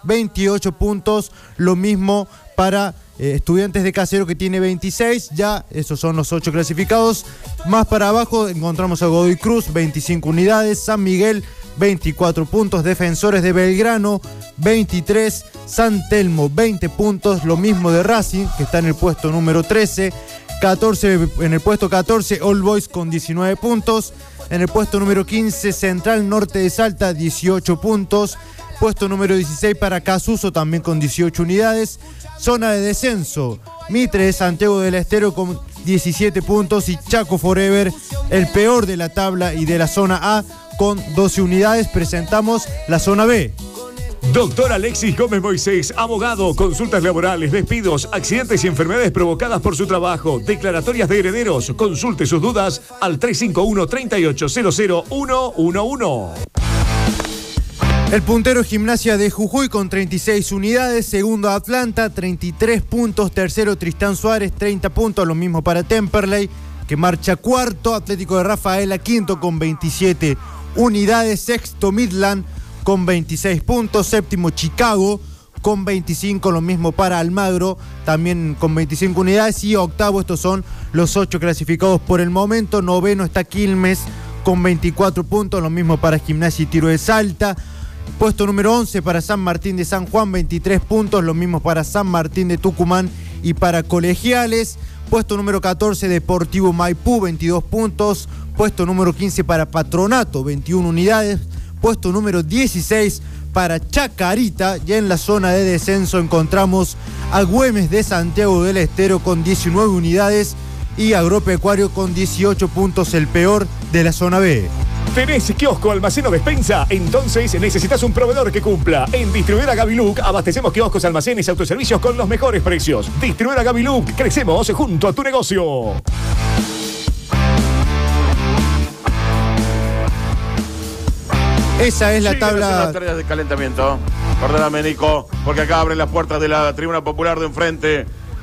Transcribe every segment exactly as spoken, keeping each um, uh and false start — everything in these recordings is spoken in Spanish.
veintiocho puntos. Lo mismo para eh, Estudiantes de Casero, que tiene veintiséis. Ya esos son los ocho clasificados. Más para abajo encontramos a Godoy Cruz, veinticinco unidades. San Miguel, veinticuatro puntos. Defensores de Belgrano, veintitrés. San Telmo, veinte puntos. Lo mismo de Racing, que está en el puesto número trece. catorce, en el puesto catorce, All Boys con diecinueve puntos. En el puesto número quince, Central Norte de Salta, dieciocho puntos. Puesto número dieciséis para Casuso, también con dieciocho unidades. Zona de descenso, Mitre de Santiago del Estero con diecisiete puntos. Y Chaco Forever, el peor de la tabla y de la zona A, con doce unidades. Presentamos la zona B. Doctor Alexis Gómez Moisés, abogado, consultas laborales, despidos, accidentes y enfermedades provocadas por su trabajo, declaratorias de herederos. Consulte sus dudas al tres cinco uno, tres ocho cero cero, uno uno uno. El puntero Gimnasia de Jujuy con treinta y seis unidades. Segundo Atlanta, treinta y tres puntos. Tercero Tristán Suárez, treinta puntos. Lo mismo para Temperley, que marcha cuarto. Atlético de Rafaela, quinto con veintisiete unidades. Sexto Midland con veintiséis puntos. Séptimo Chicago con veinticinco, lo mismo para Almagro, también con veinticinco unidades. Y octavo, estos son los ocho clasificados por el momento. Noveno está Quilmes con veinticuatro puntos, lo mismo para Gimnasia y Tiro de Salta. Puesto número once para San Martín de San Juan, veintitrés puntos, lo mismo para San Martín de Tucumán y para Colegiales. Puesto número catorce, Deportivo Maipú, veintidós puntos. Puesto número quince para Patronato, veintiuna unidades. Puesto número dieciséis para Chacarita. Ya en la zona de descenso encontramos a Güemes de Santiago del Estero con diecinueve unidades y Agropecuario con dieciocho puntos, el peor de la zona B. ¿Tenés kiosco, almacén o despensa? Entonces necesitas un proveedor que cumpla. En Distribuidora Gaviluc abastecemos kioscos, almacenes y autoservicios con los mejores precios. Distribuidora Gaviluc, crecemos junto a tu negocio. Esa es la Siguen tabla. las tareas de calentamiento. Perdóname, Nico, porque acá abren las puertas de la tribuna popular de enfrente,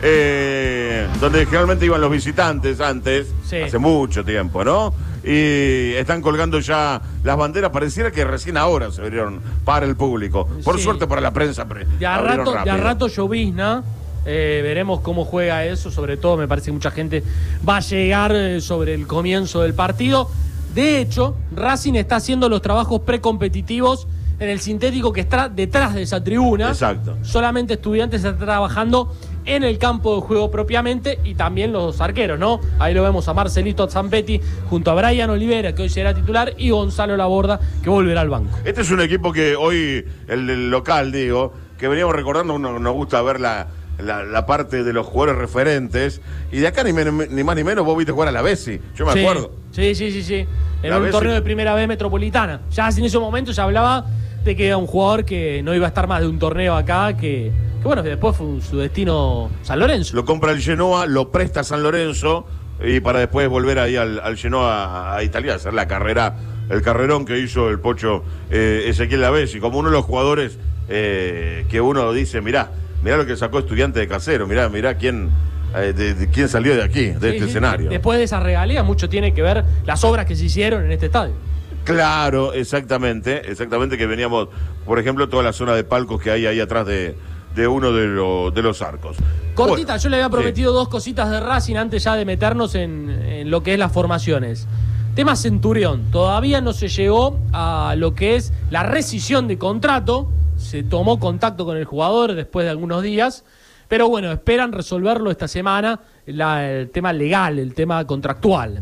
eh, donde generalmente iban los visitantes antes, sí. Hace mucho tiempo, ¿no? Y están colgando ya las banderas, pareciera que recién ahora se abrieron para el público. Por sí. Suerte para la prensa. De a rato, de a rato llovizna. Eh, veremos cómo juega eso. Sobre todo me parece que mucha gente va a llegar eh, sobre el comienzo del partido. De hecho, Racing está haciendo los trabajos precompetitivos en el sintético que está detrás de esa tribuna. Exacto. Solamente Estudiantes está trabajando en el campo de juego propiamente y también los arqueros, ¿no? Ahí lo vemos a Marcelito Zampetti junto a Brian Olivera, que hoy será titular, y Gonzalo Laborda, que volverá al banco. Este es un equipo que hoy, el, el local, digo, que veníamos recordando, uno, nos gusta ver la, la, la parte de los jugadores referentes, y de acá ni, ni más ni menos vos viste jugar a la Bessi, yo me sí, acuerdo. Sí, sí, sí, sí. En la un Bessi. torneo de primera B metropolitana. Ya en ese momento se hablaba de que era un jugador que no iba a estar más de un torneo acá, que... que bueno, que después fue su destino San Lorenzo. Lo compra el Genoa, lo presta a San Lorenzo y para después volver ahí al, al Genoa a, a Italia, hacer la carrera, el carrerón que hizo el Pocho eh, Ezequiel Lavesi, como uno de los jugadores eh, que uno dice, mirá, mirá lo que sacó Estudiante de Casero, mirá, mirá quién, eh, de, de, quién salió de aquí, de sí, este sí, escenario. Después de esa regalía, mucho tiene que ver las obras que se hicieron en este estadio. Claro, exactamente, exactamente, que veníamos, por ejemplo, toda la zona de palcos que hay ahí atrás de... de uno de, lo, de los arcos. Cortita, bueno, yo le había prometido sí. dos cositas de Racing antes ya de meternos en, en lo que es las formaciones. Tema Centurión, todavía no se llegó a lo que es la rescisión de contrato, se tomó contacto con el jugador después de algunos días, pero bueno, esperan resolverlo esta semana, la, el tema legal, el tema contractual.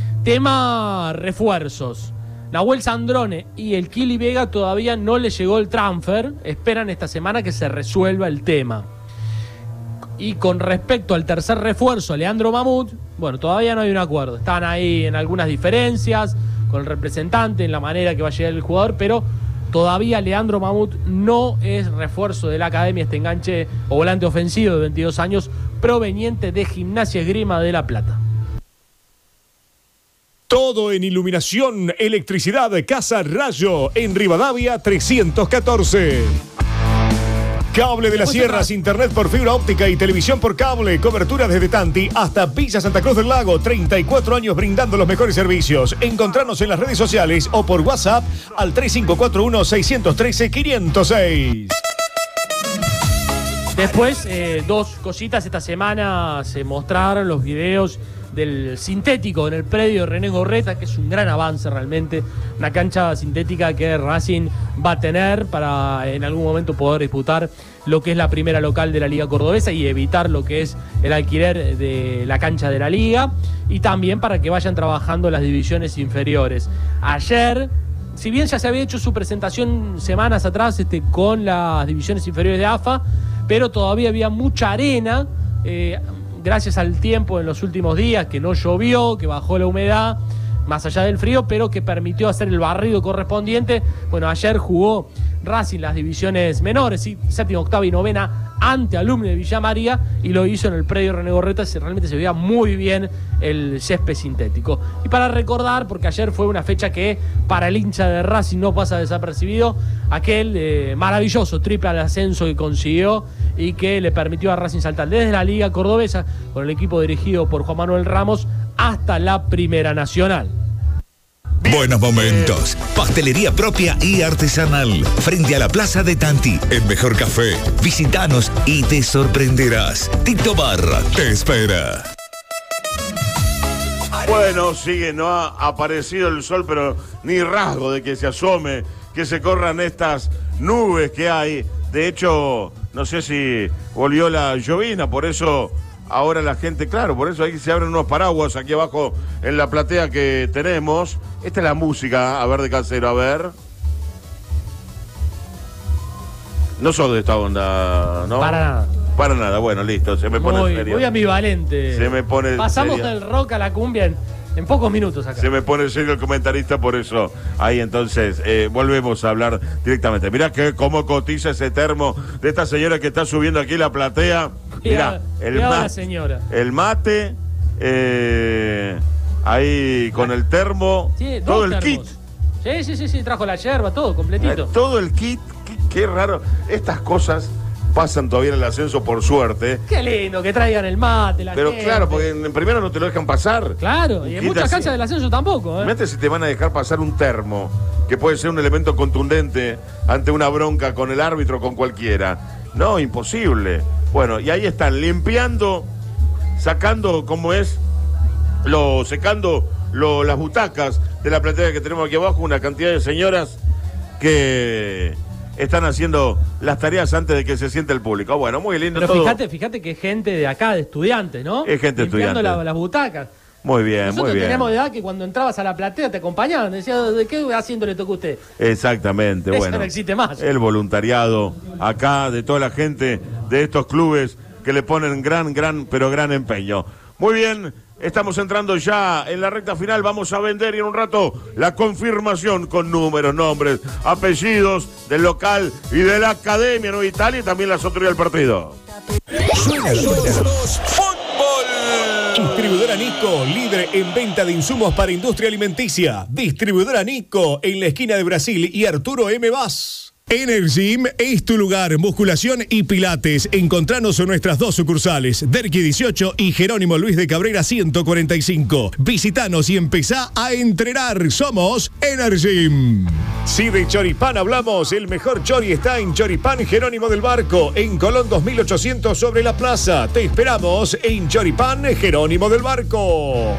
Tema refuerzos. Nahuel Sandrone y el Kili Vega todavía no le llegó el transfer. Esperan esta semana que se resuelva el tema. Y con respecto al tercer refuerzo, Leandro Mamut, bueno, todavía no hay un acuerdo. Están ahí en algunas diferencias con el representante, en la manera que va a llegar el jugador, pero todavía Leandro Mamut no es refuerzo de la academia, este enganche o volante ofensivo de veintidós años, proveniente de Gimnasia Esgrima de La Plata. Todo en iluminación, electricidad, Casa Rayo, en Rivadavia trescientos catorce. Cable de las Sierras, internet por fibra óptica y televisión por cable, cobertura desde Tanti hasta Villa Santa Cruz del Lago, treinta y cuatro años brindando los mejores servicios. Encontrarnos en las redes sociales o por WhatsApp al tres cinco cuatro uno, seis uno tres, cinco cero seis. Después, eh, dos cositas. Esta semana se mostraron los videos del sintético en el predio de René Gorreta, que es un gran avance realmente. Una cancha sintética que Racing va a tener para en algún momento poder disputar lo que es la primera local de la Liga Cordobesa y evitar lo que es el alquiler de la cancha de la Liga, y también para que vayan trabajando las divisiones inferiores. Ayer, si bien ya se había hecho su presentación semanas atrás este, con las divisiones inferiores de A F A, pero todavía había mucha arena, eh, gracias al tiempo en los últimos días, que no llovió, que bajó la humedad, más allá del frío, pero que permitió hacer el barrido correspondiente. Bueno, ayer jugó Racing las divisiones menores, ¿sí? Séptima, octava y novena ante Alumni de Villa María, y lo hizo en el predio René Gorreta. Realmente se veía muy bien el césped sintético. Y para recordar, porque ayer fue una fecha que para el hincha de Racing no pasa desapercibido, aquel eh, maravilloso triple al ascenso que consiguió y que le permitió a Racing saltar desde la Liga Cordobesa con el equipo dirigido por Juan Manuel Ramos hasta la Primera Nacional. Buenos momentos, pastelería propia y artesanal, frente a la Plaza de Tanti, el mejor café. Visítanos y te sorprenderás. Tito Barra te espera. Bueno, sigue, no ha aparecido el sol, pero ni rasgo de que se asome, que se corran estas nubes que hay. De hecho, no sé si volvió la llovina, por eso ahora la gente, claro, por eso ahí se abren unos paraguas aquí abajo en la platea que tenemos. Esta es la música, a ver, de Casero, a ver. No sos de esta onda, ¿no? Para nada. Para nada, bueno, listo, se me pone Muy, serio. muy ambivalente. Se me pone Pasamos seria. del rock a la cumbia en, en pocos minutos acá. Se me pone serio el comentarista, por eso ahí entonces eh, volvemos a hablar directamente. Mirá que cómo cotiza ese termo de esta señora que está subiendo aquí la platea. Mirá, el, Cuidado ma- la señora. el mate, eh, ahí con el termo, Sí, dos todo el termos. kit. Sí, sí, sí, sí, trajo la yerba, todo, completito. Eh, todo el kit, qué, qué raro. Estas cosas pasan todavía en el ascenso, por suerte. Qué lindo que traigan el mate, la Pero gente. claro, porque en, en primero no te lo dejan pasar. Claro, Un y en kit muchas así. canchas del ascenso tampoco, ¿eh? Imagínate si te van a dejar pasar un termo, que puede ser un elemento contundente ante una bronca con el árbitro, con cualquiera. No, imposible. Bueno, y ahí están limpiando, sacando, como es, lo, secando lo, las butacas de la platea que tenemos aquí abajo, una cantidad de señoras que están haciendo las tareas antes de que se siente el público. Bueno, muy lindo Pero todo. fíjate, fíjate que es gente de acá, de estudiantes, ¿no? Es gente Limpiando estudiante. la- las butacas. Muy bien, Nosotros muy bien. teníamos de edad que cuando entrabas a la platea te acompañaban, decían, ¿de qué haciendo le tocó a usted? Exactamente, Eso bueno. no existe más. El voluntariado acá de toda la gente de estos clubes que le ponen gran, gran, pero gran empeño. Muy bien, estamos entrando ya en la recta final. Vamos a vender y en un rato la confirmación con números, nombres, apellidos del local y de la Academia Nueva Italia y también las autoridades del partido. Suena, suena. Distribuidora Nico, líder en venta de insumos para industria alimenticia. Distribuidora Nico, en la esquina de Brasil y Arturo M. Vaz. Energym es tu lugar, musculación y pilates. Encontranos en nuestras dos sucursales, Derqui dieciocho y Jerónimo Luis de Cabrera ciento cuarenta y cinco. Visítanos y empezá a entrenar. Somos Energym. Si de choripán hablamos, el mejor chori está en Choripán Jerónimo del Barco, en Colón dos mil ochocientos sobre la plaza. Te esperamos en Choripán Jerónimo del Barco.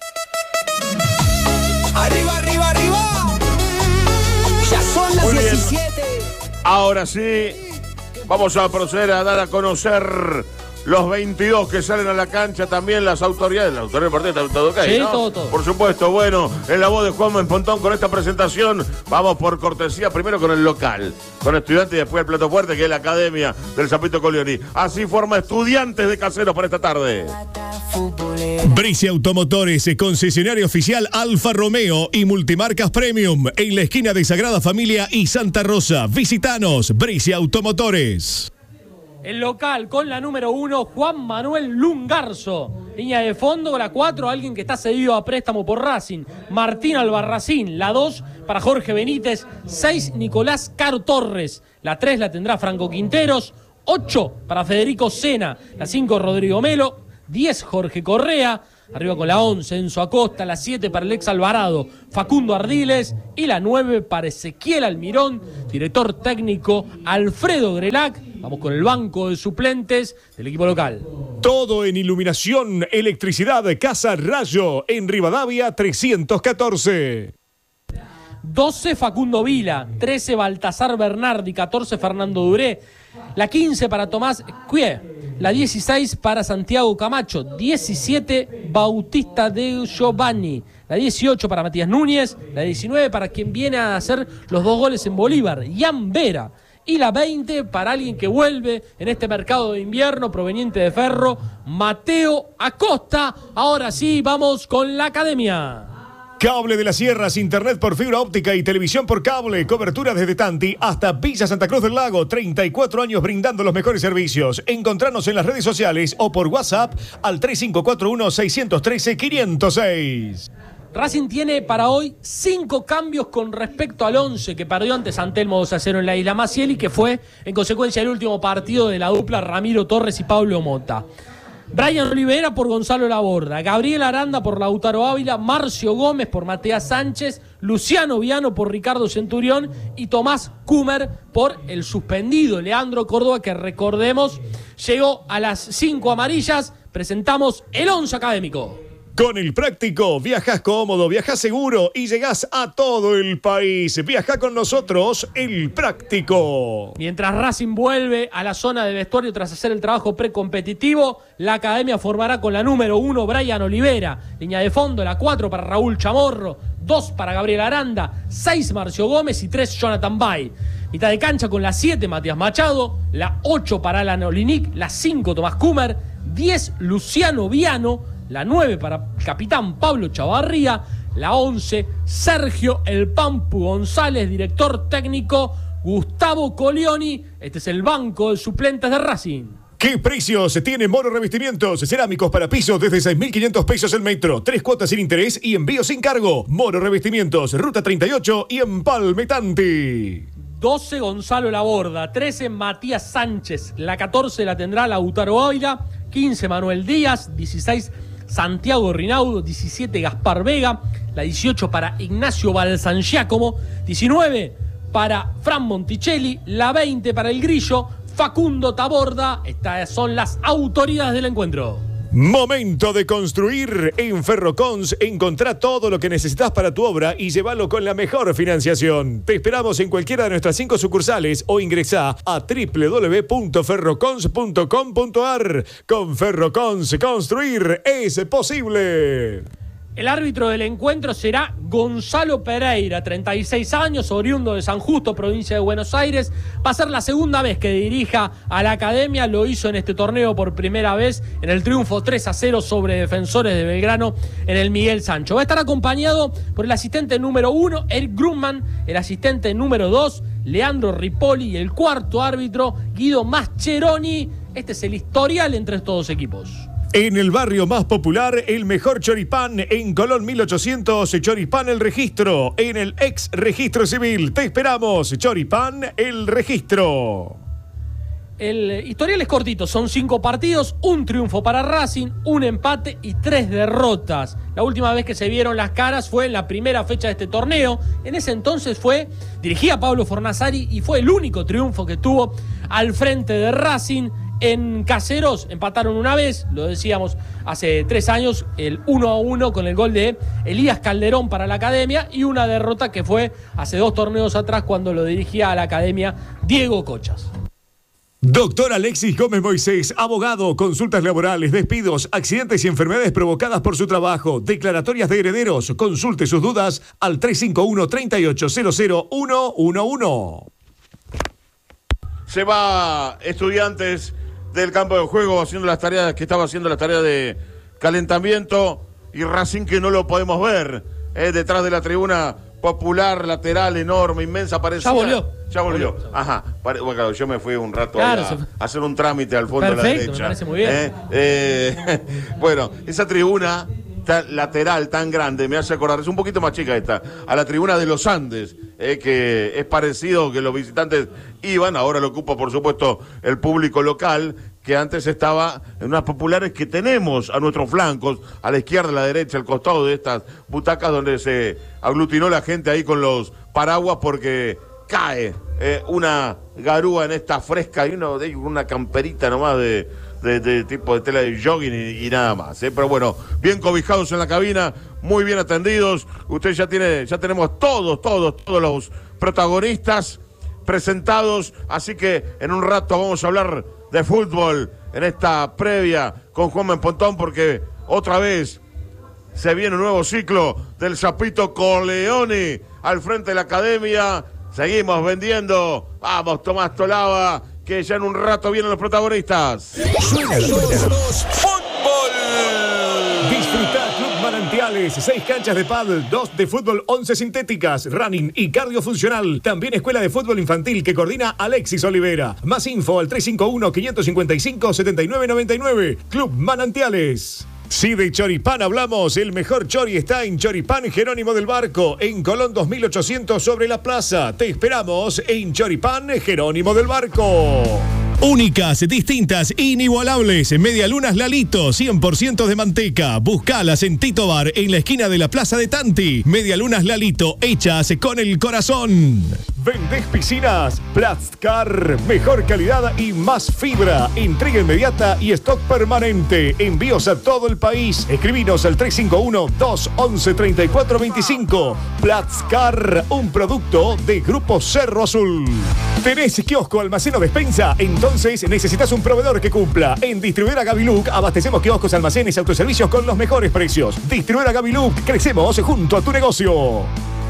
Arriba, arriba, arriba. Ya son las Muy bien. diecisiete. Ahora sí, vamos a proceder a dar a conocer los veintidós que salen a la cancha, también las autoridades. Las autoridades del partido, todo ok, Sí, ¿no? todo, todo. Por supuesto, bueno, en la voz de Juan Pontón con esta presentación, vamos por cortesía primero con el local, con Estudiantes y después el plato fuerte, que es la Academia del Zapito Colioni. Así forma Estudiantes de Caseros para esta tarde. Bricia Automotores, concesionario oficial Alfa Romeo y Multimarcas Premium, en la esquina de Sagrada Familia y Santa Rosa. Visítanos, Bricia Automotores. El local con la número uno, Juan Manuel Lungarzo. Línea de fondo, la cuatro, alguien que está cedido a préstamo por Racing. Martín Albarracín. La dos, para Jorge Benítez. seis, Nicolás Caro Torres. La tres la tendrá Franco Quinteros. ocho, para Federico Sena. La cinco, Rodrigo Melo. diez Jorge Correa, arriba con la once Enzo Acosta, la siete para el ex Alvarado Facundo Ardiles y la nueve para Ezequiel Almirón, director técnico Alfredo Grelac. Vamos con el banco de suplentes del equipo local. Todo en iluminación, electricidad, Casa Rayo, en Rivadavia trescientos catorce. doce Facundo Vila, trece Baltasar Bernardi, catorce Fernando Duré, la quince para Tomás Cué, la dieciséis para Santiago Camacho, diecisiete Bautista de Giovanni, la dieciocho para Matías Núñez, la diecinueve para quien viene a hacer los dos goles en Bolívar, Ian Vera, y la veinte para alguien que vuelve en este mercado de invierno proveniente de Ferro, Mateo Acosta. Ahora sí, vamos con la academia. Cable de las Sierras, internet por fibra óptica y televisión por cable. Cobertura desde Tanti hasta Villa Santa Cruz del Lago. treinta y cuatro años brindando los mejores servicios. Encontrarnos en las redes sociales o por WhatsApp al tres cinco cuatro uno, seis uno tres, cinco cero seis. Racing tiene para hoy cinco cambios con respecto al once que perdió ante San Telmo dos a cero en la Isla Maciel y que fue en consecuencia el último partido de la dupla Ramiro Torres y Pablo Mota. Brian Olivera por Gonzalo Laborda, Gabriel Aranda por Lautaro Ávila, Marcio Gómez por Matías Sánchez, Luciano Viano por Ricardo Centurión y Tomás Kumer por el suspendido Leandro Córdoba, que recordemos llegó a las cinco amarillas. Presentamos el once académico. Con el práctico, viajas cómodo, viajas seguro y llegás a todo el país. Viaja con nosotros, el práctico. Mientras Racing vuelve a la zona de vestuario tras hacer el trabajo precompetitivo, la academia formará con la número uno Brian Olivera, línea de fondo la cuatro para Raúl Chamorro, dos para Gabriel Aranda, seis Marcio Gómez y tres Jonathan Bay. Mitad de cancha con la siete Matías Machado, la ocho para Alan Olinic, la cinco Tomás Kumer, diez Luciano Viano, la nueve para el capitán Pablo Chavarría, la once Sergio El Pampu González, director técnico Gustavo Colioni. Este es el banco de suplentes de Racing. ¿Qué precios tiene Moro Revestimientos? Cerámicos para pisos desde seis mil quinientos pesos el metro. Tres cuotas sin interés y envío sin cargo. Moro Revestimientos, Ruta treinta y ocho y Empalme Tanti. doce Gonzalo Laborda, trece Matías Sánchez, la catorce la tendrá Lautaro Ávila, quince Manuel Díaz, dieciséis Santiago Rinaudo, diecisiete Gaspar Vega, la dieciocho para Ignacio Balsangiacomo, diecinueve para Fran Monticelli, la veinte para el Grillo, Facundo Taborda. Estas son las autoridades del encuentro. Momento de construir. En Ferrocons encontrá todo lo que necesitas para tu obra y llévalo con la mejor financiación. Te esperamos en cualquiera de nuestras cinco sucursales o ingresá a doble u doble u doble u punto ferrocons punto com punto a r. Con Ferrocons, construir es posible. El árbitro del encuentro será Gonzalo Pereira, treinta y seis años, oriundo de San Justo, provincia de Buenos Aires. Va a ser la segunda vez que dirija a la academia. Lo hizo en este torneo por primera vez en el triunfo tres a cero sobre Defensores de Belgrano en el Miguel Sancho. Va a estar acompañado por el asistente número uno, Eric Grumman, el asistente número dos, Leandro Ripoli, y el cuarto árbitro, Guido Mascheroni. Este es el historial entre estos dos equipos. En el barrio más popular, el mejor choripán en Colón mil ochocientos, Choripán El Registro, en el ex registro civil. Te esperamos, Choripán El Registro. El historial es cortito, son cinco partidos, un triunfo para Racing, un empate y tres derrotas. La última vez que se vieron las caras fue en la primera fecha de este torneo. En ese entonces fue, dirigía Pablo Fornazari y fue el único triunfo que tuvo al frente de Racing. En Caseros empataron una vez, lo decíamos hace tres años, el uno a uno con el gol de Elías Calderón para la academia, y una derrota que fue hace dos torneos atrás cuando lo dirigía a la academia Diego Cochas. Doctor Alexis Gómez Moisés, abogado, consultas laborales, despidos, accidentes y enfermedades provocadas por su trabajo, declaratorias de herederos. Consulte sus dudas al tres cinco uno, tres ocho cero cero uno uno uno. Se va Estudiantes del campo de juego haciendo las tareas que estaba haciendo las tareas de calentamiento, y Racing que no lo podemos ver, eh, detrás de la tribuna popular, lateral, enorme, inmensa, parecida. Ya volvió. Ya volvió. Ajá. Pare, bueno, claro, yo me fui un rato claro, a, se... a hacer un trámite al fondo Perfecto, de la derecha. me parece muy bien. Eh, eh, bueno, esa tribuna tan lateral, tan grande, me hace acordar, es un poquito más chica esta, a la tribuna de los Andes, eh, que es parecido, que los visitantes iban, ahora lo ocupa por supuesto el público local, que antes estaba en unas populares que tenemos a nuestros flancos, a la izquierda, a la derecha, al costado de estas butacas donde se aglutinó la gente ahí con los paraguas porque cae eh, una garúa en esta fresca y uno de una camperita nomás de, de, de tipo de tela de jogging y, y nada más. ¿eh? Pero bueno, bien cobijados en la cabina, muy bien atendidos. Usted ya tiene, ya tenemos todos, todos, todos los protagonistas presentados, así que en un rato vamos a hablar de fútbol en esta previa con Juan Pontón, porque otra vez se viene un nuevo ciclo del Sapito Corleone al frente de la academia. Seguimos vendiendo. Vamos, Tomás Tolaba, que ya en un rato vienen los protagonistas. Suena, suena. ¡Fútbol! Disfruta Club Manantiales, seis canchas de pádel, dos de fútbol, once sintéticas, running y cardiofuncional. También escuela de fútbol infantil que coordina Alexis Olivera. Más info al tres cinco uno, cinco cinco cinco, siete nueve nueve nueve. Club Manantiales. Si de choripán hablamos, el mejor chori está en Choripán Jerónimo del Barco, en Colón dos mil ochocientos sobre la plaza. Te esperamos en Choripán Jerónimo del Barco. Únicas, distintas, inigualables. Medialunas Lalito, cien por ciento de manteca. Buscalas en Tito Bar, en la esquina de la Plaza de Tanti. Medialunas Lalito, hechas con el corazón. ¿Vendés piscinas? Plastcar, mejor calidad y más fibra. Entrega inmediata y stock permanente. Envíos a todo el país. Escribinos al tres cinco uno, dos once, treinta y cuatro veinticinco. Plastcar, un producto de Grupo Cerro Azul. ¿Tenés kiosco, almacén o despensa? Entonces necesitas un proveedor que cumpla. En Distribuidora Gaviluc abastecemos kioscos, almacenes y autoservicios con los mejores precios. Distribuidora Gaviluc, crecemos junto a tu negocio.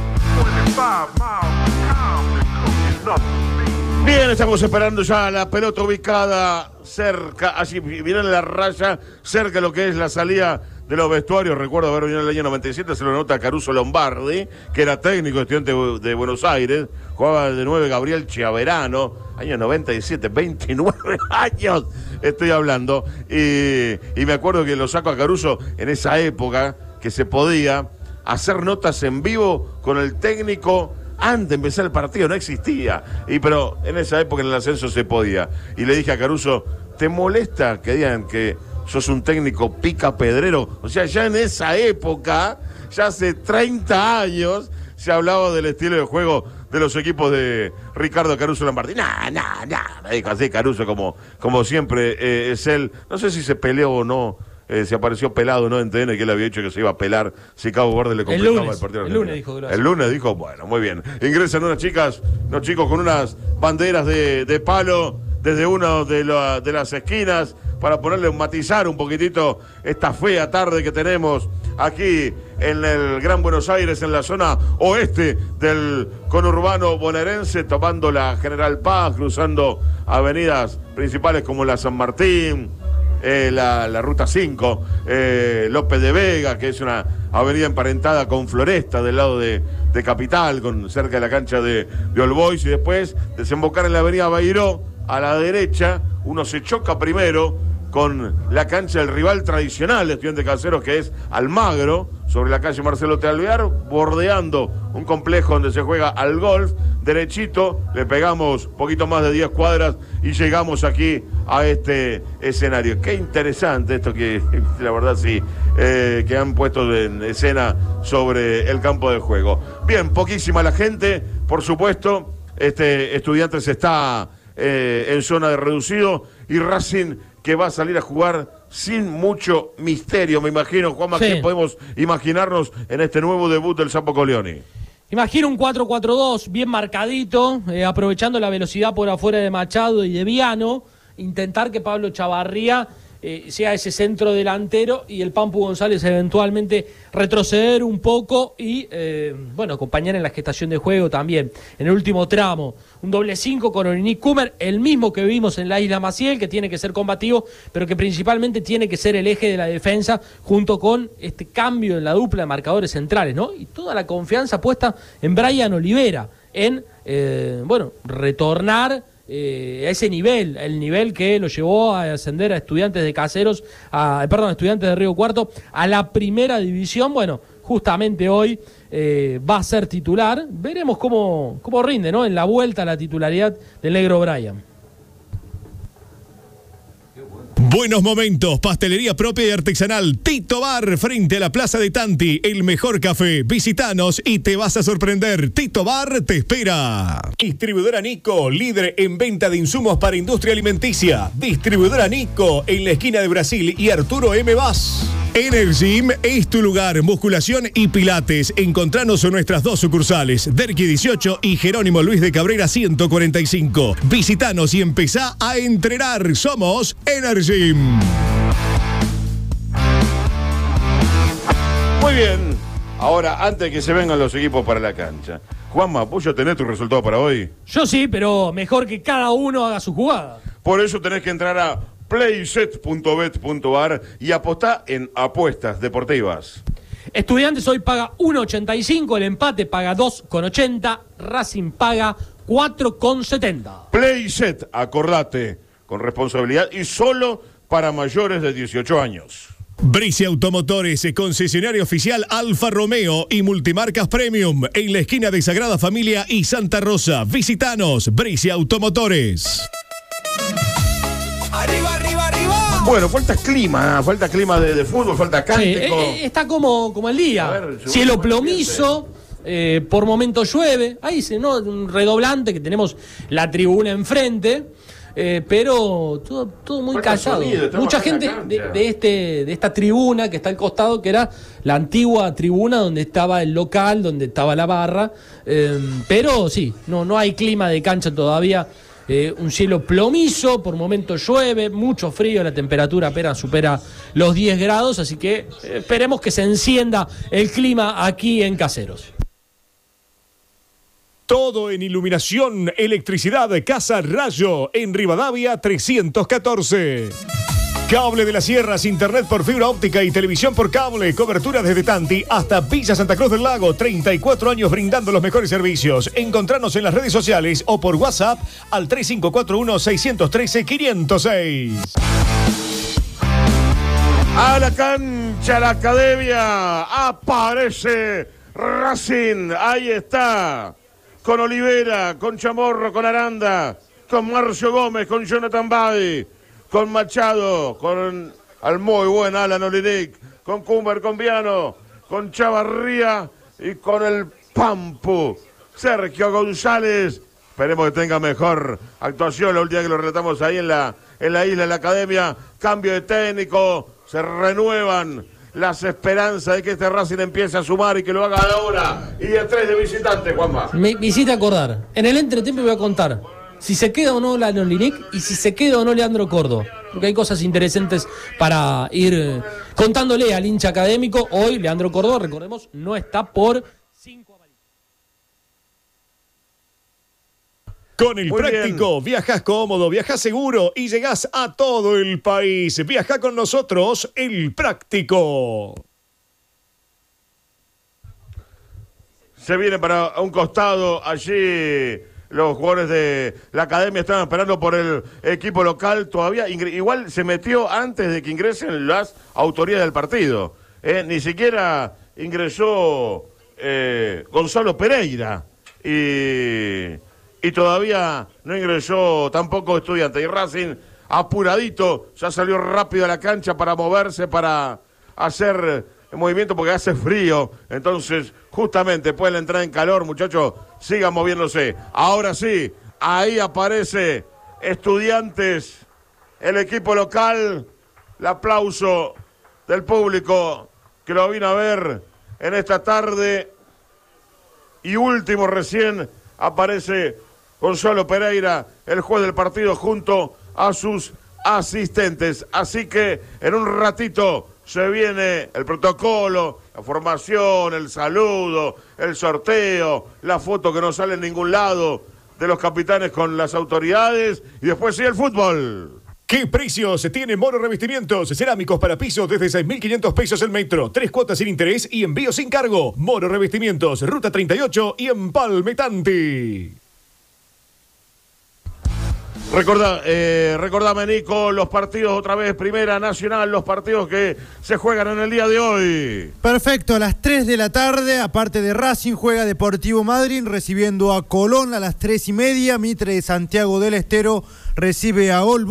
Bien, estamos esperando ya la pelota ubicada cerca, así viene la raya, cerca de lo que es la salida de los vestuarios. Recuerdo haber venido en el año noventa y siete, se lo nota a Caruso Lombardi, que era técnico, estudiante de Buenos Aires, jugaba de nueve Gabriel Chiaverano, año noventa y siete, veintinueve años estoy hablando, y, y me acuerdo que lo saco a Caruso en esa época, que se podía hacer notas en vivo con el técnico antes de empezar el partido, no existía, y pero en esa época en el ascenso se podía, y le dije a Caruso, ¿te molesta que digan que sos un técnico pica pedrero? O sea, ya en esa época, ya hace treinta años, se hablaba del estilo de juego de los equipos de Ricardo Caruso Lombardi. Nah, nah, nah, me dijo así Caruso, como, como siempre eh, es él. No sé si se peleó o no, eh, se apareció pelado, ¿no? En T N, que él había dicho que se iba a pelar si Cabo Verde le complicaba el, lunes, el partido. El lunes dijo, gracias. El lunes dijo, bueno, muy bien. Ingresan unas chicas, unos chicos con unas banderas de, de palo desde una de, la, de las esquinas para ponerle, matizar un poquitito esta fea tarde que tenemos aquí en el Gran Buenos Aires, en la zona oeste del conurbano bonaerense, tomando la General Paz, cruzando avenidas principales como la San Martín, eh, la, la Ruta cinco, eh, López de Vega, que es una avenida emparentada con Floresta del lado de, de Capital, con, cerca de la cancha de, de All Boys, y después desembocar en la avenida Bairó, a la derecha. Uno se choca primero con la cancha del rival tradicional de Estudiantes Caseros, que es Almagro, sobre la calle Marcelo T. Alvear, bordeando un complejo donde se juega al golf. Derechito, le pegamos poquito más de diez cuadras y llegamos aquí a este escenario. Qué interesante esto que, la verdad sí, eh, que han puesto en escena sobre el campo de juego. Bien, poquísima la gente, por supuesto. Este Estudiantes está eh, en zona de reducido, y Racing, que va a salir a jugar sin mucho misterio, me imagino. Juanma, sí. ¿Qué podemos imaginarnos en este nuevo debut del Sapo Corleone? Imagino un cuatro cuatro dos bien marcadito, eh, aprovechando la velocidad por afuera de Machado y de Viano, intentar que Pablo Chavarría eh, sea ese centro delantero y el Pampu González eventualmente retroceder un poco y, eh, bueno, acompañar en la gestación de juego también. En el último tramo, un doble cinco con Orinic Kummer, el mismo que vimos en la Isla Maciel, que tiene que ser combativo, pero que principalmente tiene que ser el eje de la defensa, junto con este cambio en la dupla de marcadores centrales, ¿no? Y toda la confianza puesta en Brian Olivera, en, eh, bueno, retornar Eh, a ese nivel, el nivel que lo llevó a ascender a Estudiantes de Caseros, a, perdón, a Estudiantes de Río Cuarto a la primera división. Bueno, justamente hoy eh, va a ser titular. Veremos cómo, cómo rinde, ¿no? En la vuelta a la titularidad del negro Brian. Buenos momentos, pastelería propia y artesanal. Tito Bar, frente a la Plaza de Tanti. El mejor café. Visítanos y te vas a sorprender. Tito Bar te espera. Distribuidora Nico, líder en venta de insumos para industria alimenticia. Distribuidora Nico, en la esquina de Brasil y Arturo M. Vaz. Energym es tu lugar. Musculación y pilates. Encontranos en nuestras dos sucursales, Derqui dieciocho y Jerónimo Luis de Cabrera ciento cuarenta y cinco. Visítanos y empezá a entrenar. Somos Energym. Muy bien. Ahora, antes de que se vengan los equipos para la cancha, Juanma, ¿vos ya tenés tu resultado para hoy? Yo sí, pero mejor que cada uno haga su jugada. Por eso tenés que entrar a playset punto bet punto ar y apostá en apuestas deportivas. Estudiantes hoy paga uno ochenta y cinco, el empate paga dos ochenta, Racing paga cuatro setenta. Playset, acordate, con responsabilidad y solo para mayores de dieciocho años. Brice Automotores, concesionario oficial Alfa Romeo y Multimarcas Premium, en la esquina de Sagrada Familia y Santa Rosa. Visítanos, Brice Automotores. Arriba, arriba, arriba. Bueno, falta clima, falta clima de, de fútbol, falta cántico. Sí, eh, está como, como el día. A ver, cielo plomizo, eh, por momento llueve. Ahí se ¿no? un redoblante que tenemos la tribuna enfrente. Eh, pero todo, todo muy Falta callado. sonido, Mucha estamos en la gente de, cancha. de, este, de esta tribuna que está al costado, que era la antigua tribuna donde estaba el local, donde estaba la barra. Eh, pero sí, no, no hay clima de cancha todavía. Eh, un cielo plomizo, por momentos llueve, mucho frío, la temperatura apenas supera los diez grados, así que eh, esperemos que se encienda el clima aquí en Caseros. Todo en iluminación, electricidad, Casa Rayo, en Rivadavia trescientos catorce. Cable de las Sierras, internet por fibra óptica y televisión por cable, cobertura desde Tanti hasta Villa Santa Cruz del Lago, treinta y cuatro años brindando los mejores servicios. Encontranos en las redes sociales o por WhatsApp al tres cinco cuatro uno, seis uno tres, cinco cero seis. A la cancha, la academia, aparece Racing, ahí está. Con Olivera, con Chamorro, con Aranda, con Marcio Gómez, con Jonathan Badi, con Machado, con al muy buen Alan Olinick, con Cumber, con Viano, con Chavarría y con el Pampu. Sergio González, esperemos que tenga mejor actuación la última que lo relatamos ahí en la, en la isla, en la academia. Cambio de técnico, se renuevan las esperanzas de que este Racing empiece a sumar y que lo haga ahora. Y de tres de visitante, Juanma. Me, me hiciste acordar. En el entretiempo voy a contar si se queda o no Lano Linic y si se queda o no Leandro Córdoba. Porque hay cosas interesantes para ir eh, contándole al hincha académico. Hoy Leandro Córdoba, recordemos, no está por cinco amarillos. Con el Muy práctico, bien. viajas cómodo, viajas seguro y llegás a todo el país. Viaja con nosotros, el práctico. Se viene para un costado allí. Los jugadores de la academia están esperando por el equipo local. Todavía ingre- igual se metió antes de que ingresen las autoridades del partido. Eh, ni siquiera ingresó eh, Gonzalo Pereira. Y, y todavía no ingresó tampoco Estudiantes. Y Racing, apuradito, ya salió rápido a la cancha para moverse, para hacer el movimiento porque hace frío. Entonces, justamente pueden entrar en calor, muchachos, sigan moviéndose. Ahora sí, ahí aparece Estudiantes, el equipo local, el aplauso del público que lo vino a ver en esta tarde. Y último recién aparece Gonzalo Pereira, el juez del partido, junto a sus asistentes. Así que en un ratito se viene el protocolo, la formación, el saludo, el sorteo, la foto que no sale en ningún lado de los capitanes con las autoridades y después sí el fútbol. ¿Qué precios tiene Moro Revestimientos? Cerámicos para pisos desde seis mil quinientos pesos el metro. Tres cuotas sin interés y envío sin cargo. Moro Revestimientos, Ruta treinta y ocho y Empalme Tanti. Recordá, eh, recordame, Nico, los partidos otra vez, Primera Nacional, los partidos que se juegan en el día de hoy. Perfecto, a las tres de la tarde, aparte de Racing, juega Deportivo Madryn recibiendo a Colón a las tres y media. Mitre de Santiago del Estero recibe a All Boys.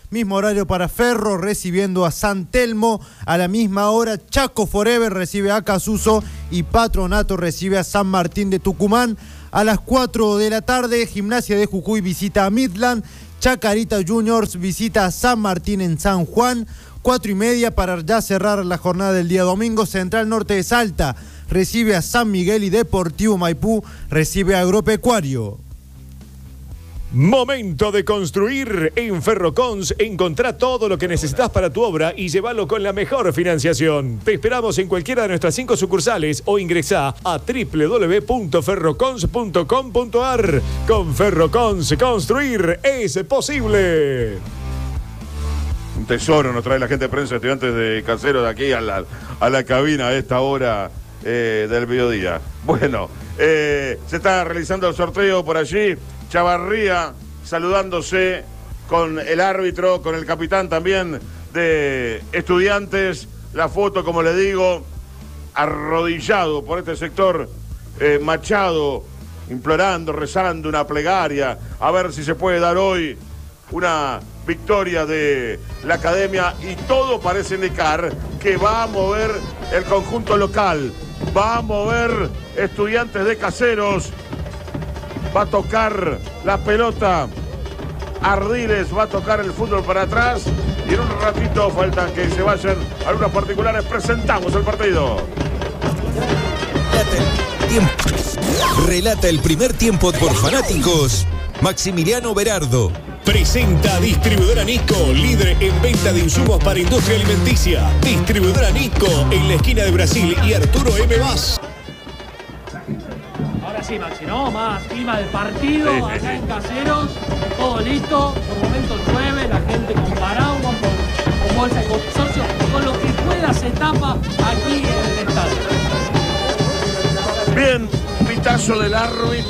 Mismo horario para Ferro recibiendo a San Telmo. A la misma hora Chaco Forever recibe a Casuso y Patronato recibe a San Martín de Tucumán. A las cuatro de la tarde Gimnasia de Jujuy visita a Midland. Chacarita Juniors visita a San Martín en San Juan. Cuatro y media para ya cerrar la jornada del día domingo. Central Norte de Salta recibe a San Miguel y Deportivo Maipú recibe a Agropecuario. Momento de construir. En Ferrocons encontrá todo lo que necesitas para tu obra y llévalo con la mejor financiación. Te esperamos en cualquiera de nuestras cinco sucursales o ingresá a doble u doble u doble u punto ferrocons punto com punto a r. Con Ferrocons, construir es posible. Un tesoro nos trae la gente de prensa, estudiantes de Caseros de aquí a la, a la cabina a esta hora eh, del mediodía. Bueno, eh, se está realizando el sorteo por allí. Chavarría saludándose con el árbitro, con el capitán también de Estudiantes. La foto, como le digo, arrodillado por este sector, eh, Machado, implorando, rezando una plegaria, a ver si se puede dar hoy una victoria de la academia, y todo parece indicar que va a mover el conjunto local, va a mover Estudiantes de Caseros. Va a tocar la pelota Ardiles, va a tocar el fútbol para atrás y en un ratito falta que se vayan algunos particulares. Presentamos el partido. Relata el tiempo. Relata el primer tiempo por fanáticos Maximiliano Berardo. Presenta Distribuidora Nisco, líder en venta de insumos para industria alimenticia. Distribuidora Nisco en la esquina de Brasil y Arturo M. Vaz. Ahora sí, Maxi, ¿no? Más clima del partido, sí, sí, acá sí. en Caseros, todo listo, por momentos llueve, la gente con paraguas, con, con bolsa de consorcio, con lo que pueda se tapa aquí en el estadio. Bien, pitazo del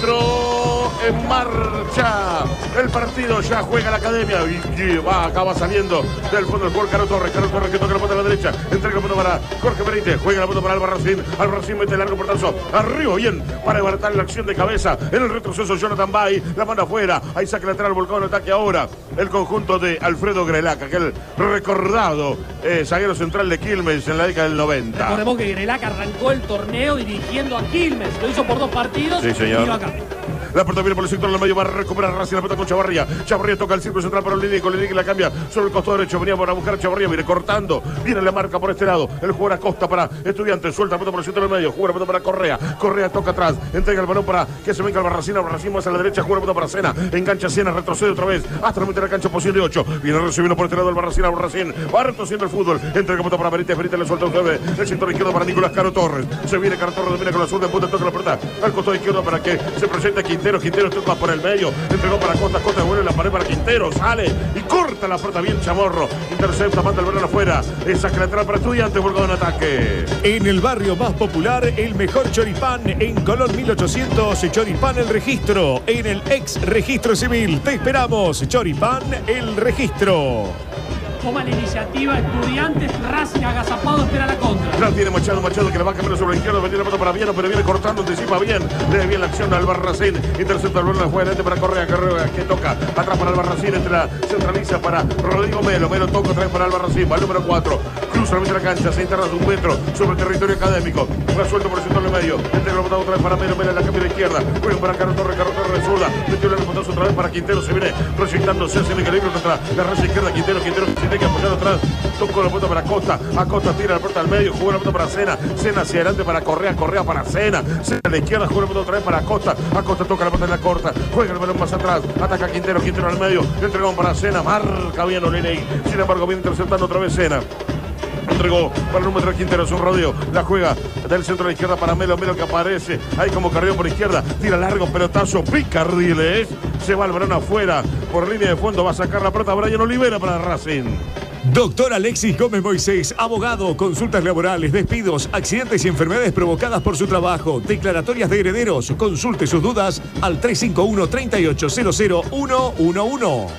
árbitro en marcha. El partido ya juega la academia y va, acaba saliendo del fondo del juego Carlos Torres. Carlos Torres que toca la pelota a la derecha. Entrega la pelota para Jorge Benítez. Juega la pelota para Albarracín. Albarracín mete el largo portazo. Arriba, bien, para desbaratar la acción de cabeza. En el retroceso Jonathan Bay. La manda afuera. Ahí saca lateral, volcado en ataque ahora. El conjunto de Alfredo Grelac, aquel recordado eh, zaguero central de Quilmes en la década del noventa. Recordemos que Grelac arrancó el torneo dirigiendo a Quilmes. Lo hizo por dos partidos. Sí, señor. Y vino acá. La pelota viene por el sector del medio, va a recuperar Racing, la pelota con Chavarría. Chavarría toca el círculo central para Olini, con Olini que la cambia sobre el costado derecho. Venía para buscar a Chavarría, viene cortando. Viene la marca por este lado. El jugador Acosta para Estudiantes, suelta la pelota por el centro del medio. Juega la pelota para Correa. Correa toca atrás. Entrega el balón para que se venga Albarracín. Albarracín más a la derecha. Juega la pelota para Sena. Engancha Sena, retrocede otra vez. Hasta la mitad de la cancha, posición de ocho. Viene recibiendo por este lado Albarracín. Albarracín va retrocediendo el fútbol. Entrega la pelota para Benítez. Benítez le suelta un nueve. El sector izquierdo para Nicolás Caro Torres. Se viene Caro Torres, domina con la zurda, en punta, toca la pelota al costado izquierdo para que se proyecte Quintero. Quintero toca por el medio, entregó para Costa, Costa vuelve la pared para Quintero, sale y corta la pelota bien Chamorro, intercepta, manda el balón afuera, saca lateral para Estudiantes, volcado en ataque. En el barrio más popular, el mejor choripán en Colón mil ochocientos, Choripán El Registro, en el ex registro civil. Te esperamos, Choripán El Registro. Toma la iniciativa Estudiantes, Racing agazapado, espera la contra. La tiene Machado, Machado que le va a cambiar sobre la izquierda, venía la pelota para Viano, pero viene cortando, anticipa bien, le bien la acción al Albarracín, intercepta el balón, la juega para Correa, Correa que toca, atrás para Albarracín, entre la centraliza para Rodrigo Melo, Melo toca otra vez para Albarracín, va el número cuatro, cruza la mitad de la cancha, se interna un metro sobre el territorio académico, resuelto por el sector del medio, entrega la pelota otra vez para Melo, Melo en la cambia de izquierda, juega para Carlos Torres, Carlos Torres zurda, metió el potazo otra vez para Quintero, se viene proyectándose hacia el equilibrio contra la raza izquierda, Quintero, Quintero se tiene que apoyar atrás, tocó la pelota para Acosta, Acosta tira la pelota al medio, jugó la pelota para Sena, Sena hacia adelante para Correa, Correa para Sena, Sena a la izquierda, jugó la pelota otra vez para Acosta, Acosta toca la pelota en la corta, juega el balón más atrás, ataca Quintero, Quintero al medio, entregó para Sena, marca bien Olinei, sin embargo viene interceptando otra vez Sena. Entregó para el número de Quintero, es un rodeo, la juega del centro a la izquierda para Melo, Melo que aparece ahí como carril por izquierda, tira largo, pelotazo, pica Ardiles, se va el balón afuera, por línea de fondo va a sacar la pelota Brian Olivera para Racing. Doctor Alexis Gómez Moisés, abogado, consultas laborales, despidos, accidentes y enfermedades provocadas por su trabajo, declaratorias de herederos. Consulte sus dudas al tres cinco uno, tres ocho cero cero, uno uno uno.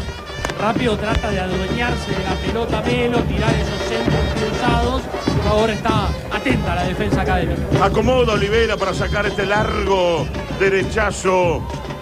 Rápido trata de adueñarse de la pelota Melo, tirar esos centros cruzados. Por favor, está atenta a la defensa académica. Acomoda Olivera para sacar este largo derechazo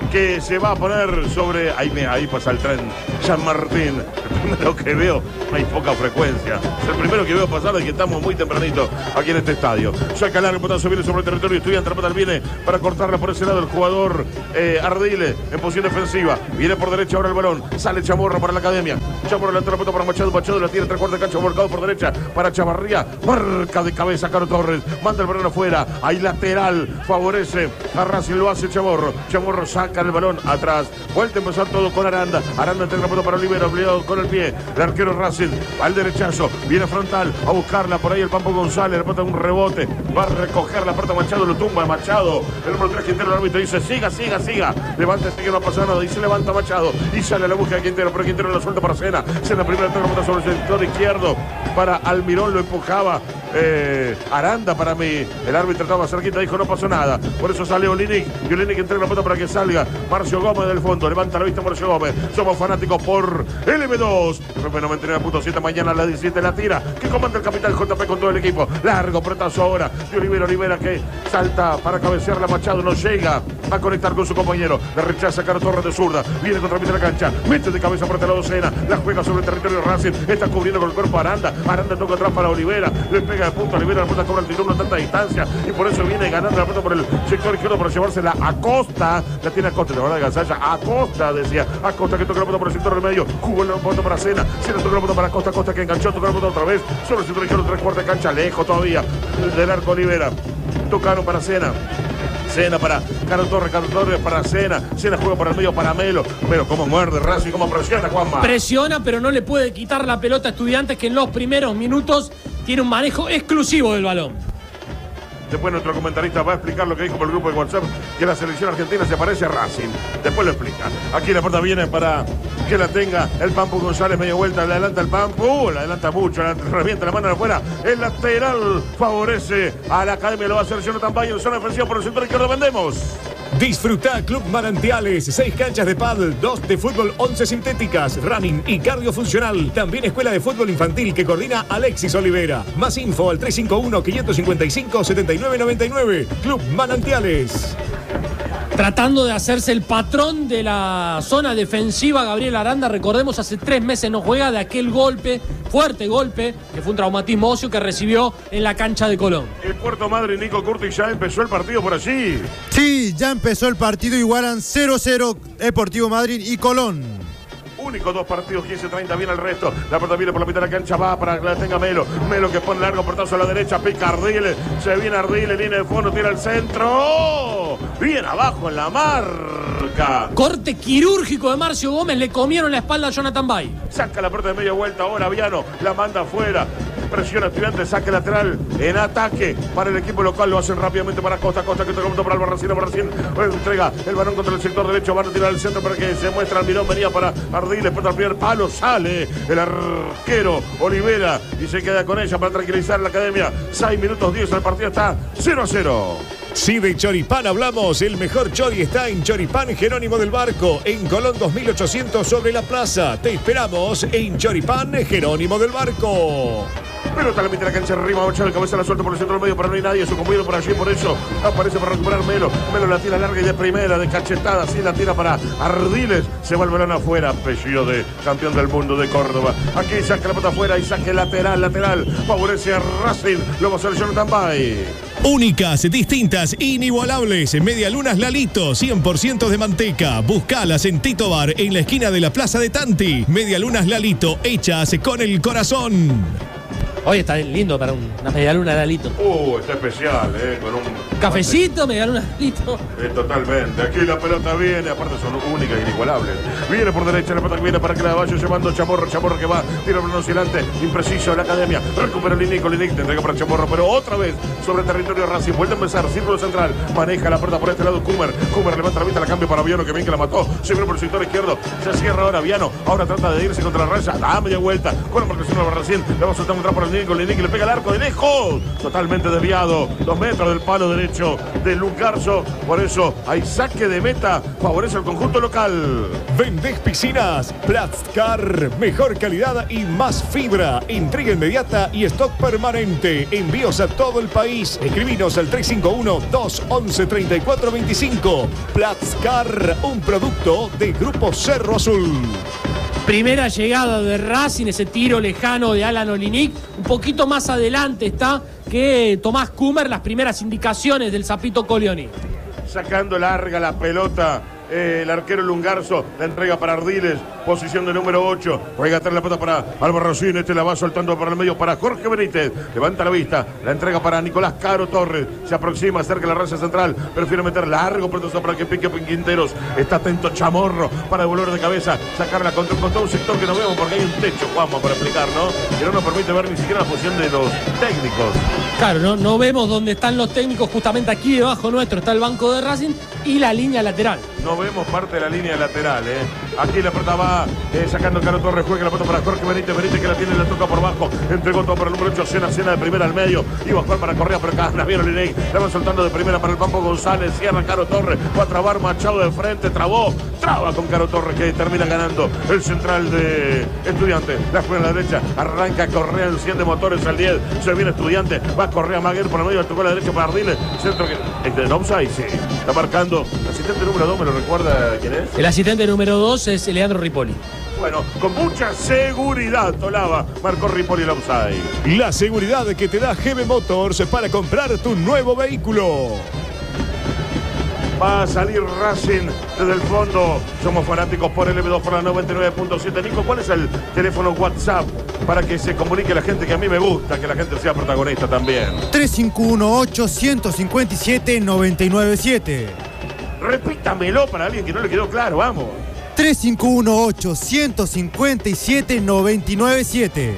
que se va a poner sobre... Ahí, me, ahí pasa el tren. San Martín. El primero que veo, hay poca frecuencia. Es el primero que veo pasar de que estamos muy tempranito aquí en este estadio. Saca largo, potazo, viene sobre el territorio estudiante. La viene para cortarla por ese lado el jugador eh, Ardile en posición defensiva. Viene por derecha ahora el balón. Sale Chamorro para la academia. Chamorro le entra la pelota para Machado. Machado la tiene tres cuartos de cancha, volcado por derecha para Chavarría. Marca de cabeza Caro Torres. Manda el balón afuera. Ahí lateral. Favorece a Racing. Lo hace Chamorro. Chamorro saca el balón atrás. Vuelta a empezar todo con Aranda. Aranda entrega la pelota para Olivera. Obligado con el pie. El arquero Racing al derechazo. Viene frontal a buscarla. Por ahí el Pampo González. Le pone un rebote. Va a recoger la pelota Machado. Lo tumba Machado. El número tres Quintero. El árbitro dice siga, siga, siga. Levántese que no pasa nada. Y se levanta Machado. Y sale a la búsqueda de Quintero. Pero Quintero la suelta para Sena. Sena primero entrega la pelota sobre el sector izquierdo. Para Almirón lo empujaba. Eh, Aranda para mí. El árbitro estaba cerquita. Dijo no pasó nada. Por eso sale Olinic. Y Olinic entrega la pelota para que salga Marcio Gómez del fondo. Levanta la vista Marcio Gómez. Somos fanáticos por L M dos. F P noventa y nueve punto siete. Mañana a las diecisiete la tira. Que comanda el capitán J P con todo el equipo. Largo pretazo ahora. De Olivera. Olivera que salta para cabecear la Machado. No llega a conectar con su compañero. La rechaza Caro Torres de zurda. Viene contra mitad de la cancha. Mete de cabeza por este lado Sena. La juega sobre el territorio Racing. Está cubriendo con el cuerpo Aranda. Aranda toca atrás para Olivera. Le pega de punto a Olivera. La pelota cobra el título a tanta distancia. Y por eso viene ganando la pelota por el sector izquierdo para llevársela a Costa. La tiene a Costa. La verdad de Gasalla. A Costa decía. A Costa que toca la pelota por el sector del medio. Jugó la pelota para Sena. Sena toca la pelota para Costa. Costa que enganchó. Toca la pelota otra vez. Sobre el sector izquierdo. Tres cuartos de cancha. Lejos todavía del arco Olivera. Tocaron para Sena. Sena para Caro Torres, Caro Torres para Sena. Sena juega por el medio para Melo. Melo como muerde Racing, como presiona Juanma. Presiona, pero no le puede quitar la pelota a Estudiantes, que en los primeros minutos tiene un manejo exclusivo del balón. Después nuestro comentarista va a explicar lo que dijo por el grupo de WhatsApp, que la selección argentina se parece a Racing. Después lo explica. Aquí la puerta viene para que la tenga el Pampo González, media vuelta, le adelanta el Pampo, uh, le adelanta mucho, le revienta la mano de afuera. El lateral favorece a la academia, lo va a hacer Jonathan Bayo en zona defensiva por el sector izquierdo. Vendemos. Disfruta Club Manantiales, seis canchas de pádel, dos de fútbol, once sintéticas, running y cardio funcional. También escuela de fútbol infantil que coordina Alexis Olivera. Más info al tres cinco uno, cinco cinco cinco, siete nueve nueve nueve. Club Manantiales. Tratando de hacerse el patrón de la zona defensiva, Gabriel Aranda, recordemos, hace tres meses no juega de aquel golpe, fuerte golpe, que fue un traumatismo óseo que recibió en la cancha de Colón. El Puerto Madryn, Nico Curtis, ya empezó el partido por allí. Sí, ya empezó el partido, igualan cero cero Deportivo Madryn y Colón. Único, dos partidos, quince treinta, viene el resto. La pelota viene por la mitad de la cancha, va para que la tenga Melo. Melo que pone largo portazo a la derecha, pica Ardile. Se viene Ardile, línea de fondo, tira el centro. ¡Oh! Bien abajo en la marca. Corte quirúrgico de Marcio Gómez, le comieron la espalda a Jonathan Bay. Saca la pelota de media vuelta ahora, Viano, la manda afuera. Presiona Estudiantes, saque lateral en ataque para el equipo local. Lo hacen rápidamente para Costa. Costa que toca un para Albarracín. Albarracín entrega el balón contra el sector derecho. Van a tirar el centro para que se muestra Almirón. Venía para Ardile, después del primer palo. Sale el arquero Olivera y se queda con ella para tranquilizar la academia. seis minutos diez, el partido está cero a cero. Si de Choripán hablamos, el mejor chori está en Choripán Jerónimo del Barco, en Colón dos mil ochocientos sobre la plaza. Te esperamos en Choripán Jerónimo del Barco. Pelota la mitad de la cancha arriba, Machado, el cabeza la suelta por el centro del medio, pero no hay nadie, su compañero por allí, por eso aparece para recuperar Melo. Melo la tira larga y de primera, de cachetada, así la tira para Ardiles. Se va el balón afuera, apellido de campeón del mundo de Córdoba. Aquí saca la pelota afuera y saque lateral, lateral. Favorece a Racing, lo va a hacer Jonathan Bay. Únicas, distintas, inigualables. Medialunas Lalito, cien por ciento de manteca. Buscalas en Tito Bar, en la esquina de la Plaza de Tanti. Medialunas Lalito, hechas con el corazón. Hoy está lindo para un, una medialuna de Lalito. Uh, está especial, eh, con un... Cafecito, medialuna de Lalito. Eh, totalmente. Aquí la pelota viene, aparte son únicas e inigualables. Viene por derecha, la pelota que viene para que la vaya llevando Chamorro. Chamorro que va, tira el oscilante, impreciso la academia. Recupera el Linico, Linic, te entrega para Chamorro, pero otra vez sobre el territorio de Racing. Vuelve a empezar, círculo central. Maneja la pelota por este lado, Kumer. Kumer levanta la vista, la cambia para Viano, que bien que la mató. Se viene por el sector izquierdo. Se cierra ahora Viano. Ahora trata de irse contra la raya. Da media vuelta. Con la marcación de Racing. Le va a soltar un trapo por el por Nico Linic, le pega al arco de lejos. Totalmente desviado. Dos metros del palo derecho de Lungarzo. Por eso hay saque de meta. Favorece al conjunto local. ¿Vendés piscinas? Platzcar. Mejor calidad y más fibra. Entrega inmediata y stock permanente. Envíos a todo el país. Escribinos al tres cinco uno, dos once, treinta y cuatro veinticinco. Platzcar, un producto de Grupo Cerro Azul. Primera llegada de Racing, ese tiro lejano de Alan Olinic. Un poquito más adelante está que Tomás Kummer, las primeras indicaciones del Zapito Colioni. Sacando larga la pelota. Eh, el arquero Lungarzo la entrega para Ardiles, posición de número ocho. Juega atrás la pelota para Albarracín. Este la va soltando por el medio para Jorge Benítez. Levanta la vista, la entrega para Nicolás Caro Torres. Se aproxima cerca de la raza central. Prefiere meter largo, pronto para que pique Quinteros. Está atento Chamorro para devolver de cabeza. Sacarla contra, contra un sector que no vemos porque hay un techo, Juanma, para explicar, ¿no? Que no nos permite ver ni siquiera la posición de los técnicos. Claro, no, no vemos dónde están los técnicos. Justamente aquí debajo nuestro está el banco de Racing y la línea lateral. No vemos parte de la línea lateral, ¿eh? Aquí la pelota va eh, sacando Caro Torres, juega la pelota para Jorge Benítez, Benítez que la tiene, la toca por bajo, entregó todo para el número ocho, Cena, Cena de primera al medio, iba a jugar para Correa, pero acá Naviero Liney, la van soltando de primera para el Pampo González, cierra Caro Torres, va a trabar Machado de frente, trabó, traba con Caro Torres que termina ganando el central de Estudiantes, la juega a la derecha, arranca Correa, enciende motores al diez, se viene Estudiantes, va Correa Maguer por el medio, tocó a la derecha para Ardiles, centro que, este, en offside, sí, está marcando, asistente número dos, me lo recuerda quién es. El asistente número dos es Leandro Ripoli. Bueno, con mucha seguridad, Tolava, marcó Ripoli el offside. La seguridad que te da G B Motors para comprar tu nuevo vehículo. Va a salir Racing desde el fondo. Somos fanáticos por el M dos por la noventa y nueve punto siete. Nico, ¿cuál es el teléfono WhatsApp para que se comunique la gente que a mí me gusta, que la gente sea protagonista también? tres cinco uno ocho, uno cinco siete, nueve nueve siete. Repítamelo para alguien que no le quedó claro, vamos. tres cinco uno ocho, uno cinco siete, nueve nueve siete.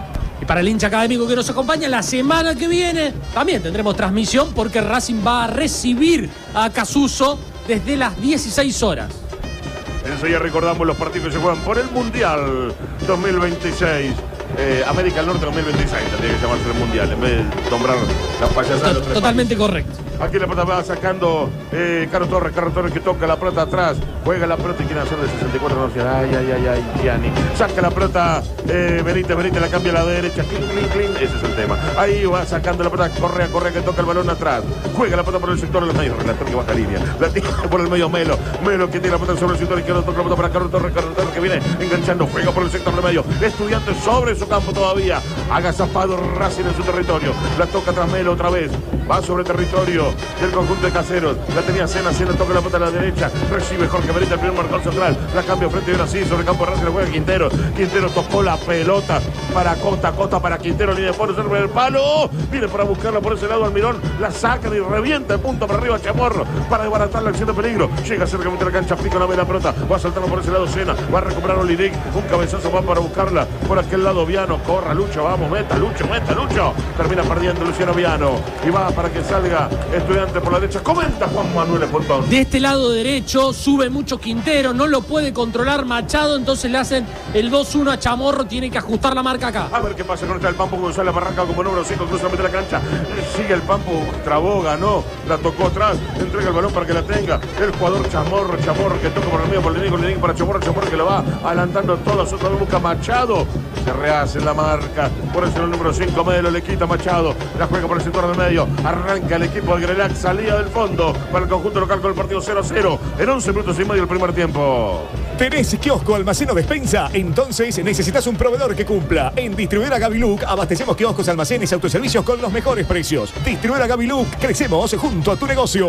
Y para el hincha académico que nos acompaña, la semana que viene también tendremos transmisión porque Racing va a recibir a Casuso desde las dieciséis horas. Enseguida recordamos los partidos que se juegan por el Mundial dos mil veintiséis. Eh, América del Norte dos mil veintiséis tendría que llamarse el Mundial en vez de nombrar las payasadas. Tot- totalmente correcto. Aquí la pelota va sacando eh, Caro Torres, Caro Torres que toca la pelota atrás, juega la pelota y quiere hacer de sesenta y cuatro, no sé, ay, ay, ay, ay, Gianni. Saca la pelota, eh, Benítez, Benítez la cambia a la derecha, clink, clink, clink, ese es el tema. Ahí va sacando la pelota, Correa, Correa que toca el balón atrás, juega la pelota por el sector de los medios, relator que baja línea, la tira por el medio Melo, Melo que tiene la pelota sobre el sector izquierdo, toca la pelota para Caro Torres, Caro Torres que viene enganchando, juega por el sector del medio, Estudiantes sobre su campo todavía, agazapado Racing en su territorio, la toca tras Melo otra vez, va sobre territorio del conjunto de Caseros, la tenía Cena, Cena toca la pelota a la derecha, recibe Jorge Benítez, el primer marcador central, la cambia frente y ahora sí, sobre el campo de Racing, la juega Quintero, Quintero tocó la pelota para Costa, Costa para Quintero, línea de fondo, cerca del palo, viene para buscarla por ese lado Almirón, la sacan y revienta el punto para arriba Chamorro, para desbaratar la acción de peligro, llega cercamente a la cancha, pica una vez la pelota, va saltando por ese lado Cena, va a recuperar Olinic, un cabezazo va para buscarla, por aquel lado Viano, corra Lucho, vamos, meta Lucho, meta Lucho, termina perdiendo Luciano Viano, y va para que salga Estudiante por la derecha, comenta Juan Manuel Espontón. De este lado derecho sube mucho Quintero, no lo puede controlar Machado, entonces le hacen el dos uno a Chamorro, tiene que ajustar la marca acá. A ver qué pasa con esta el Pampo González Barranca como número cinco, cruza la mitad de la cancha, sigue el Pampo, trabó, ganó, la tocó atrás, entrega el balón para que la tenga el jugador Chamorro, Chamorro que toca por el medio, por el Linic, para Chamorro, Chamorro que lo va adelantando todo, otra vez busca Machado, se rehace la marca, por eso el número cinco, Melo le quita Machado, la juega por el sector del medio, arranca el equipo del Grelac, salida del fondo para el conjunto local con el partido cero a cero en once minutos y medio del primer tiempo. ¿Tenés kiosco, almacén o despensa? Entonces necesitas un proveedor que cumpla. En Distribuidora Gaviluc abastecemos kioscos, almacenes y autoservicios con los mejores precios. Distribuidora Gaviluc, crecemos junto a tu negocio.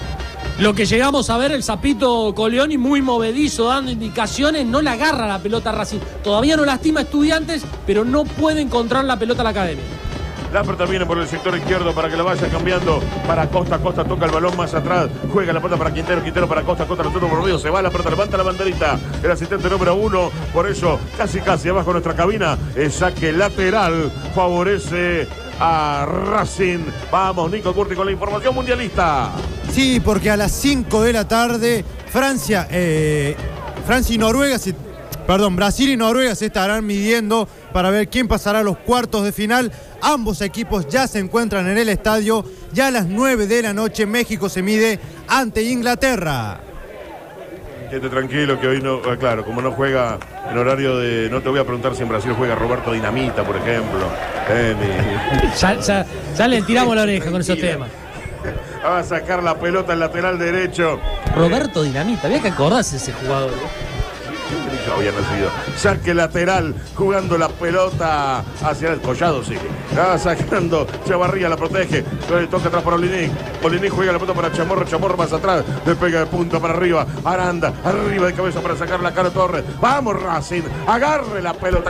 Lo que llegamos a ver, el Zapito Colioni muy movedizo, dando indicaciones, no le agarra la pelota a Racing. Todavía no lastima a Estudiantes, pero no puede encontrar la pelota a la academia. La pelota viene por el sector izquierdo para que la vaya cambiando para Costa. Costa toca el balón más atrás. Juega la pelota para Quintero. Quintero para Costa. Costa lo tuvo por medio. Se va la pelota. Levanta la banderita. El asistente número uno. Por eso, casi casi abajo de nuestra cabina. El saque lateral favorece a Racing. Vamos, Nico Curti con la información mundialista. Sí, porque a las cinco de la tarde, Francia, eh, Francia y Noruega se Perdón, Brasil y Noruega se estarán midiendo para ver quién pasará a los cuartos de final. Ambos equipos ya se encuentran en el estadio. Ya a las nueve de la noche México se mide ante Inglaterra. Quédate tranquilo que hoy no, claro, como no juega en horario de... No te voy a preguntar si en Brasil juega Roberto Dinamita, por ejemplo. Eh, ni... ya, ya, ya le tiramos la oreja con esos temas. Va a sacar la pelota al lateral derecho. Roberto Dinamita, había que acordarse de ese jugador. Yo había nacido. Saque lateral, jugando la pelota hacia el Collado, sí. Va sacando, Chavarría la protege. Toca atrás para Olinic. Olinic juega la pelota para Chamorro, Chamorro más atrás. Le pega de punta para arriba. Aranda, arriba de cabeza para sacar la cara a Torres. Vamos, Racing, agarre la pelota.